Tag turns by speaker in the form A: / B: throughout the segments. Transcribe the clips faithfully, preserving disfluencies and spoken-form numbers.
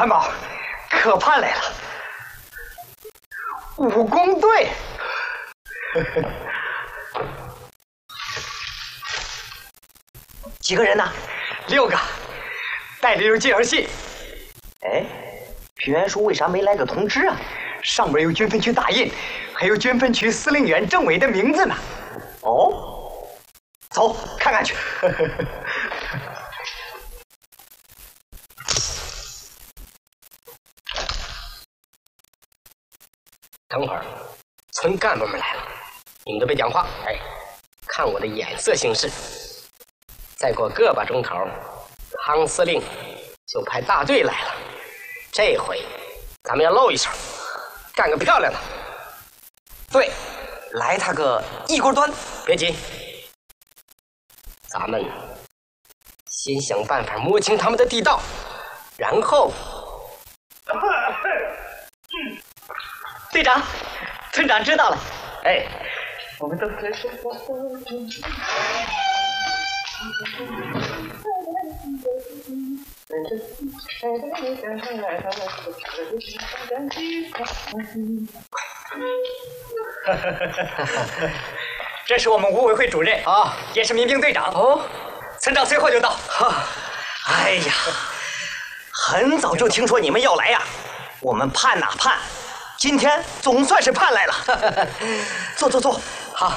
A: 参谋，可盼来了，武工队。几个人呢？六个，带着有介绍信。哎，平原叔为啥没来个通知啊？上边有军分区大印，还有军分区司令员政委的名字呢。哦，走，看看去。
B: 等会儿，村干部们来了，你们都别讲话，哎，看我的眼色行事。再过个把钟头，康司令就派大队来了。这回咱们要露一手，干个漂亮的。
A: 对，来他个一锅端。
B: 别急，咱们先想办法摸清他们的地道，然后。
A: 队长，村长知道了。哎，我们都在说。这是我们五委会主任啊，也是民兵队长哦。村长随后就到。哈，哎呀，很早就听说你们要来呀，我们盼哪盼，今天总算是盼来了。坐坐坐，
B: 好。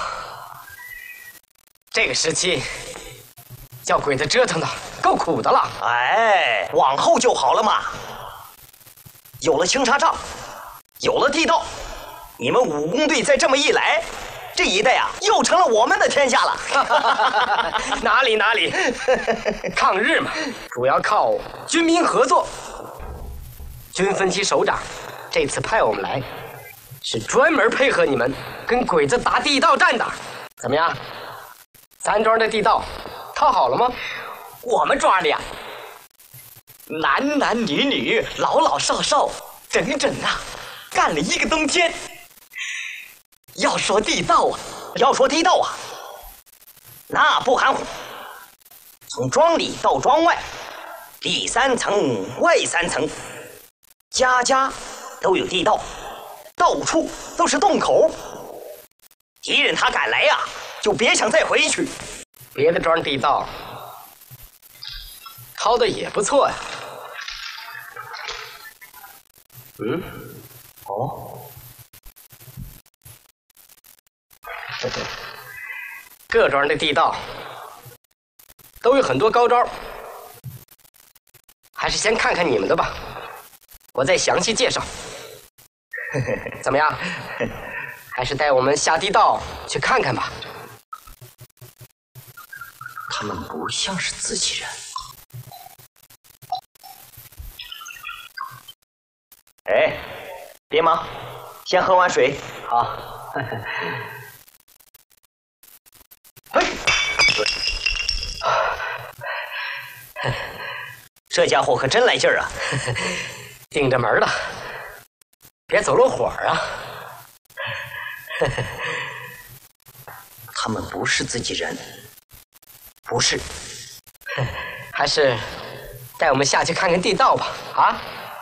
B: 这个时期，叫鬼子折腾的够苦的了。
A: 哎，往后就好了嘛。有了青纱帐，有了地道，你们武工队再这么一来，这一带啊又成了我们的天下了。
B: 哪里哪里，抗日嘛，主要靠军民合作。军分区首长这次派我们来，是专门配合你们跟鬼子打地道战的。怎么样？咱庄的地道套好了吗？
A: 我们庄的呀，男男女女，老老少少，整整啊，干了一个冬天。要说地道啊，要说地道啊，那不含糊。从庄里到庄外，里三层外三层，家家都有地道，到处都是洞口。敌人他敢来呀、啊，就别想再回去。
B: 别的庄地道掏的也不错呀。嗯，
A: 哦，
B: 各庄的地道都有很多高招，还是先看看你们的吧，我再详细介绍。怎么样？还是带我们下地道去看看吧。
A: 他们不像是自己人。哎，别忙，先喝碗水。好。嘿，这家伙可真来劲儿啊！
B: 盯着门了，别走漏火啊！
A: 他们不是自己人，不是。
B: 还是带我们下去看看地道吧，啊！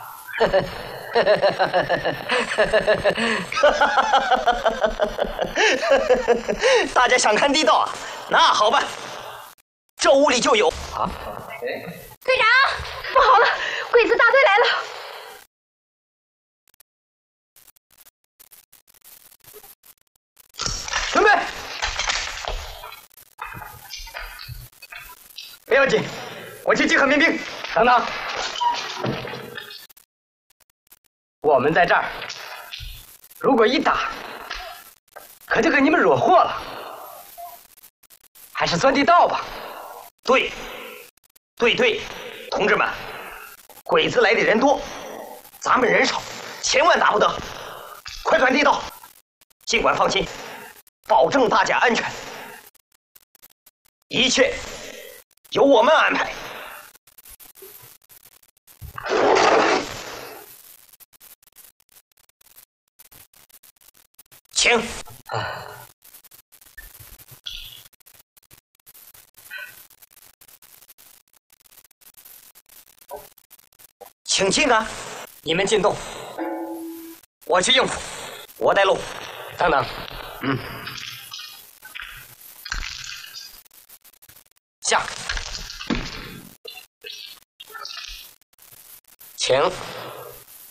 A: 大家想看地道啊？那好办，这屋里就有啊。
C: 队长，不好了，鬼子大队来了！
A: 准备，不要紧，我去集合民兵。等等，
B: 我们在这儿，如果一打，可就给你们惹祸了。还是钻地道吧。
A: 对，对对，同志们，鬼子来的人多，咱们人少，千万打不得。快钻地道，尽管放心，保证大家安全，一切由我们安排。请。啊。请。 请进啊！
B: 你们进洞，
A: 我去应付，我带路。
B: 等等，
A: 嗯，
B: 下，请。